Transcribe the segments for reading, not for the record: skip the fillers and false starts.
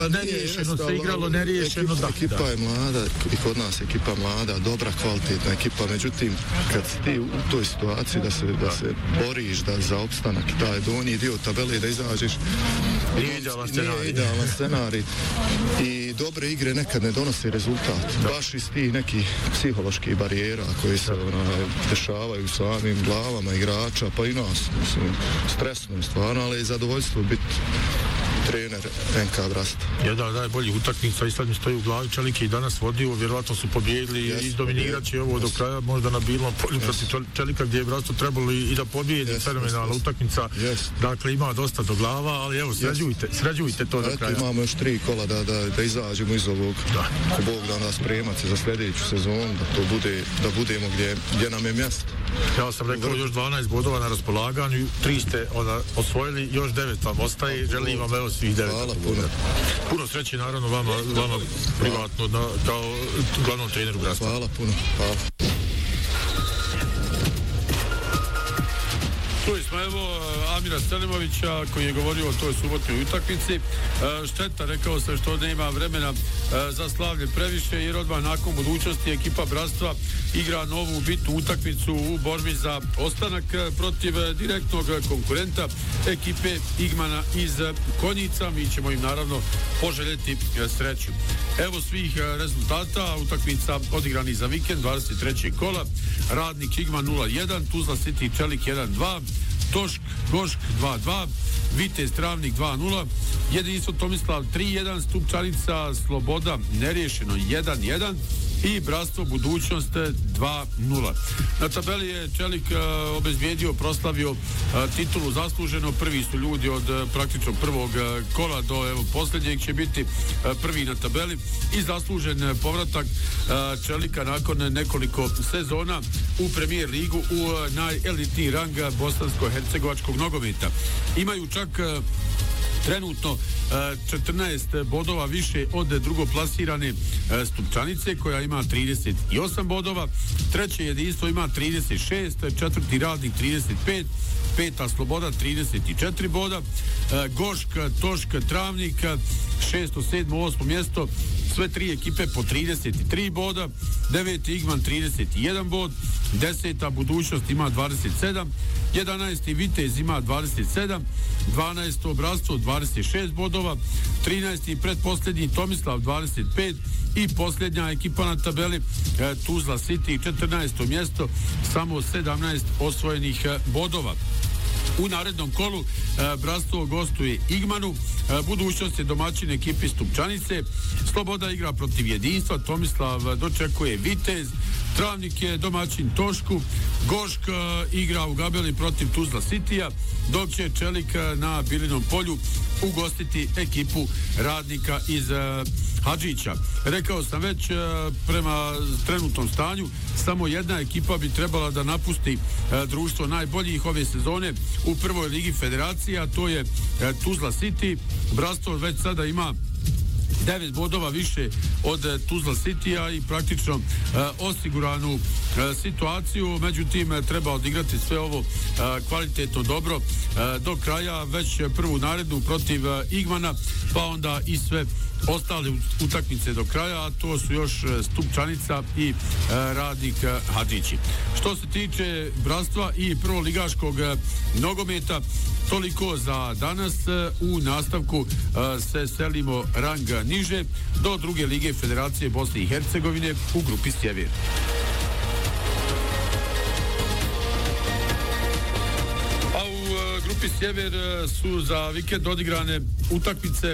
neriješeno se igralo, neriješeno ekipa je mlada i kod nas ekipa mlada, dobra, kvalitetna ekipa, međutim kad si ti u toj situaciji da se boriš za opstanak, taj donji dio tabele da izađeš, nije idealan scenarij i dobre igre nekad ne donose rezultat, baš iz tih nekih psiholoških barijera koje se dešavaju u samim glavama igrača, pa i nas, mislim, stresno je stvarno, ali je zadovoljstvo biti trener NK Brasta. Jedna od najboljih utakmica i sad mi stoji u glavi, Čelik je i danas vodio, vjerovatno su pobjedili i dominirat će ovo do kraja, možda na bilnom polju protiv Čelika gdje je Brasto trebalo i da pobijedi, fenomenalna utakmica. Dakle, ima dosta do glava, ali evo, sređujte to do kraja. Imamo još 3 kola da izađemo iz ovog, ko Bog da nas spremat se za sljedeću sezonu, da budemo gdje nam je mjesto. Ja sam rekao još 12 bodova na raspolaganju, 3 ste osvojili, još 9 vam ostaje, želim vam evo svih 9. Hvala puno. Puno sreće naravno vama privatno kao glavnom treneru Brasta. Hvala puno. Hvala. Čuli smo evo Amira Selimovića koji je govorio o toj subotnoj utakmici. Šteta, rekao sam, što nema vremena za slavlje previše, jer odmah nakon budućnosti ekipa Bratstva igra novu bitnu utakmicu u borbi za ostanak protiv direktnog konkurenta ekipe Igmana iz Konjica. Mi ćemo im naravno poželjeti sreću. Evo svih rezultata utakmica odigrani za vikend 23. kola. Radnik Igman 0-1, Tuzla City Čelik 1-2, Tošk Gošk 2-2, Vitez Travnik 2-0, Jedinstvo Tomislav 3-1, Stupčanica Sloboda neriješeno 1-1 i Bratstvo Budućnost 2-0. Na tabeli je Čelik obezbijedio, proslavio titulu zasluženo. Prvi su ljudi od praktično prvog kola do evo posljednjeg će biti prvi na tabeli i zaslužen povratak Čelika nakon nekoliko sezona u Premier ligu u najelitniji rang bosansko-hercegovačkog nogometa. Imaju čak trenutno 14 bodova više od drugoplasirane Stupčanice koja ima 38 bodova, treće jedinstvo ima 36, četvrti Radnik 35, peta Sloboda 34 boda, Gošk, Tošk, Travnik 6., 7., 8. mjesto, sve tri ekipe po 33 boda, 9. Igman 31 bod, 10. Budućnost ima 27, 11. Vitez ima 27, 12. Bratstvo 26 bodova, 13. pretposljednji Tomislav 25 i posljednja ekipa na tabeli Tuzla City 14. mjesto, samo 17 osvojenih bodova. U narednom kolu Bratstvo gostuje Igmanu, Budućnost je domaćin ekipi Stupčanice, Sloboda igra protiv Jedinstva, Tomislav dočekuje Vitez, Travnik je domaćin Tošku, Gošk igra u Gabeli protiv Tuzla Citya, dok će Čelik na Bilinom polju ugostiti ekipu Radnika iz Hadžića. Rekao sam već, prema trenutnom stanju samo jedna ekipa bi trebala da napusti društvo najboljih ove sezone u prvoj ligi federacije, a to je Tuzla City. Bratstvo već sada ima 9 bodova više od Tuzla Citya i praktično osiguranu situaciju, međutim treba odigrati sve ovo kvalitetno dobro do kraja, već prvu narednu protiv Igmana, pa onda i sve ostale utakmice do kraja, a to su još Stupčanica i Radnik Hadžići. Što se tiče Bratstva i prvoligaškog nogometa, toliko za danas. U nastavku se selimo rang niže do druge lige Federacije Bosne i Hercegovine u grupi Sjever. Grupi Sjever su za vikend odigrane utakmice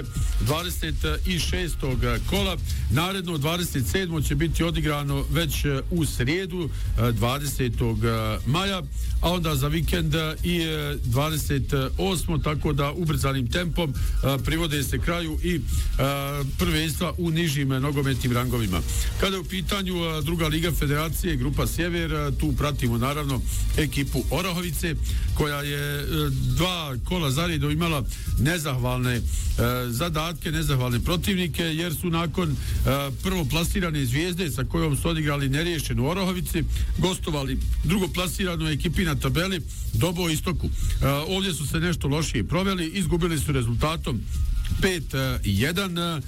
26. kola. Naredno 27. će biti odigrano već u srijedu 20. maja, a onda za vikend i 28. tako da ubrzanim tempom privode se kraju i prvenstva u nižim nogometnim rangovima. Kada je u pitanju druga liga Federacije Grupa Sjever, tu pratimo naravno ekipu Orahovice koja je 2 kola zaredom imala nezahvalne zadatke, nezahvalne protivnike, jer su nakon prvoplasirane Zvijezde sa kojom su odigrali neriješenu u Orahovici gostovali drugoplasiranu ekipi na tabeli Dobo Istoku. Ovdje su se nešto lošije proveli, izgubili su rezultatom 5-1.